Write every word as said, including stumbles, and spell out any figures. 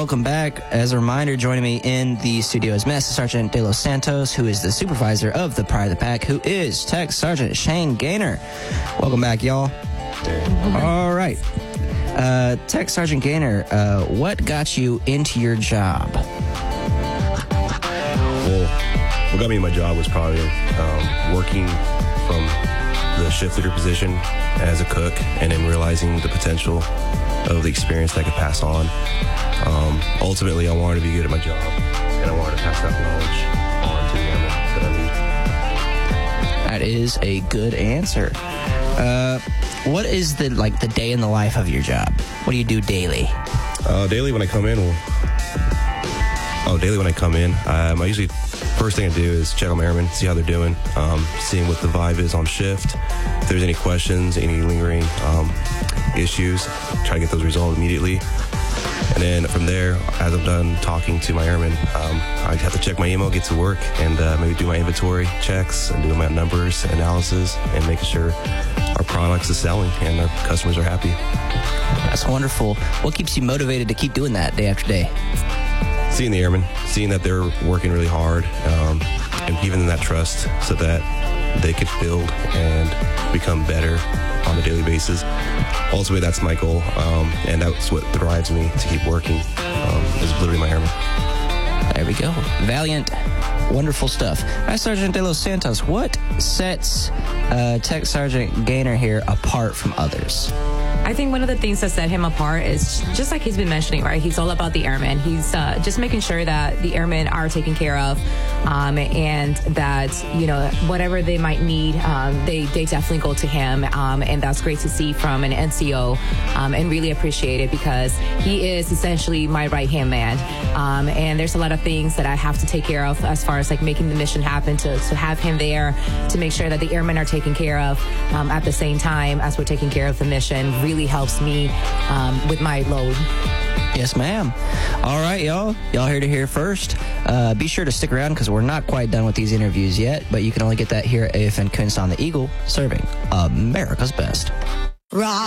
welcome back. As a reminder, joining me in the studio is Master Sergeant De Los Santos, who is the supervisor of the Pride of the Pack, who is Tech Sergeant Shane Gaynor. Welcome back, y'all. All right. Uh, Tech Sergeant Gaynor, uh, what got you into your job? Well, what got me in my job was probably um, working from the shift leader position as a cook, and then realizing the potential of the experience that I could pass on. Um, ultimately, I wanted to be good at my job, and I wanted to pass that knowledge on to the airmen that I lead. That is a good answer. Uh, what is the like the day in the life of your job? What do you do daily? Uh, daily when I come in, well, oh, daily when I come in, um, I usually first thing I do is check on my airmen, see how they're doing, um, seeing what the vibe is on shift. If there's any questions, any lingering um, issues, try to get those resolved immediately. And then from there, as I'm done talking to my airmen, um, I have to check my email, get to work, and uh, maybe do my inventory checks and do my numbers analysis and making sure our products is selling and our customers are happy. That's wonderful. What keeps you motivated to keep doing that day after day? Seeing the airmen, seeing that they're working really hard, um, and giving them that trust so that they could build and become better on a daily basis. Ultimately, that's my goal, um, and that's what drives me to keep working, um, is literally my airmen. There we go. Valiant, wonderful stuff. Master Sergeant De Los Santos, what sets uh, Tech Sergeant Gaynor here apart from others? I think one of the things that set him apart is just like he's been mentioning, right? He's all about the airmen. He's uh, just making sure that the airmen are taken care of, um, and that, you know, whatever they might need, um, they, they definitely go to him. Um, and that's great to see from an N C O, um, and really appreciate it because he is essentially my right-hand man. Um, and there's a lot of things that I have to take care of as far as like making the mission happen, to, to have him there, to make sure that the airmen are taken care of um, at the same time as we're taking care of the mission. Really really helps me um, with my load. Yes, ma'am. All right, y'all. Y'all heard it here first. Uh, be sure to stick around because we're not quite done with these interviews yet, but you can only get that here at A F N Kunst on the Eagle, serving America's best.